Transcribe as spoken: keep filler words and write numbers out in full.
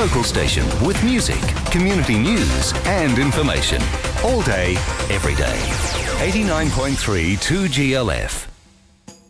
local station with music, community news and information. All day, every day. eighty-nine point three two G L F.